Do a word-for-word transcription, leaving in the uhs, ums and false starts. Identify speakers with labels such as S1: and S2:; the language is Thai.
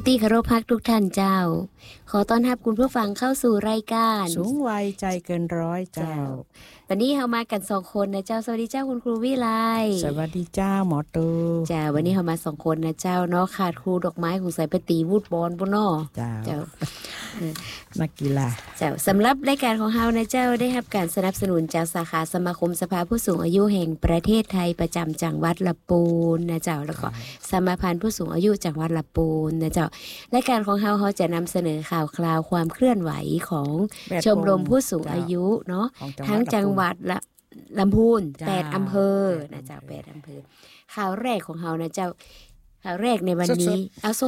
S1: ที่เคารพรักทุกท่านเจ้าขอต้อนรับคุณผู้ฟังเข้าสู่รายการ
S2: สูงวัยใจเกินร้อยเจ้า
S1: วันนี้เรามากันสองคนนะเจ้าสวัสดีเจ้าคุณครูวิไล
S2: สวัสดีเจ้าหมอตู
S1: จ้าวันนี้เรามาสองคนนะเจ้าเนาะขาดครูดอกไม้ของใส่ไปตีวูดบอลปุ่นเนาะ
S2: เจ้า
S1: เจ้า
S2: นักกีฬา
S1: เจ้าสำหรับรายการของเรานะเจ้าได้รับการสนับสนุนจากสาขาสมาคมสภาผู้สูงอายุแห่งประเทศไทยประจำจังหวัดลำพูนนะเจ้าแล้วก็สมาพันธ์ผู้สูงอายุจังหวัดลำพูนนะเจ้ารายการของเราเขาจะนำเสนอข่าวคราวความเคลื่อนไหวของชมรมผู้สูงอายุเนาะทั้งจังหวัดละลำพูนแปดอำเภอนะเจ้าแปดอำเภอข่าวแรกของเรานะเจ้าข่าวแรกในวันนี้เอา